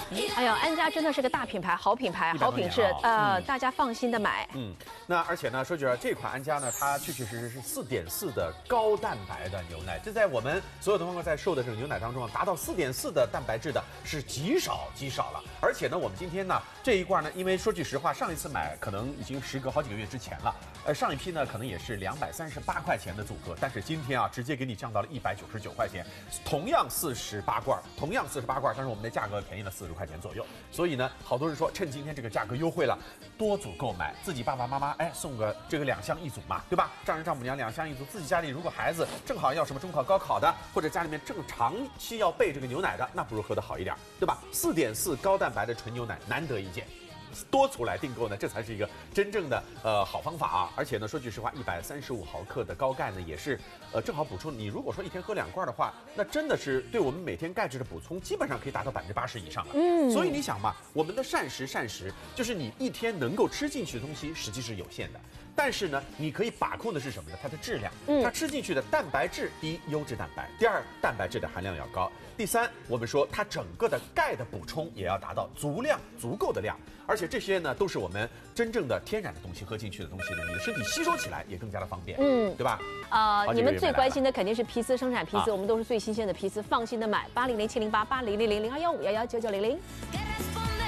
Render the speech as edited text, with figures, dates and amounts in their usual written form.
哎呦，安佳真的是个大品牌，好品牌，好品质，大家放心的买。 那而且呢，说句实话，这款安佳呢，它确确实实是4.4的高蛋白的牛奶，这在我们所有的朋友在售的这个牛奶当中啊，达到4.4的蛋白质的是极少了。而且呢，我们今天呢这一罐呢，因为说句实话，上一次买可能已经时隔好几个月之前了，上一批呢可能也是238块钱的组合，但是今天啊直接给你降到了199块钱，同样48罐，但是我们的价格便宜了40块钱左右。所以呢，好多人说趁今天这个价格优惠了，多组购买，自己爸爸妈妈送个这个2箱1组嘛，对吧？丈人丈母娘2箱1组，自己家里如果孩子正好要什么中考高考的，或者家里面正长期要备这个牛奶的，那不如喝得好一点，对吧？4.4高蛋白的纯牛奶难得一见。多组来订购呢，这才是一个真正的好方法啊！而且呢，说句实话，135毫克的高钙呢，也是正好补充。你如果说一天喝2罐的话，那真的是对我们每天钙质的补充，基本上可以达到80%以上了。所以你想嘛，我们的膳食就是你一天能够吃进去的东西，实际是有限的。但是呢，你可以把控的是什么呢？它的质量。它吃进去的蛋白质，第一，优质蛋白；第二，蛋白质的含量要高；第三，我们说它整个的钙的补充也要达到足够的量。而且这些呢，都是我们真正的天然的东西，喝进去的东西呢，你的身体吸收起来也更加的方便，对吧？ 你们最关心的肯定是皮丝生产皮丝，我们都是最新鲜的皮丝，放心的买，800-708-8000-0215119900。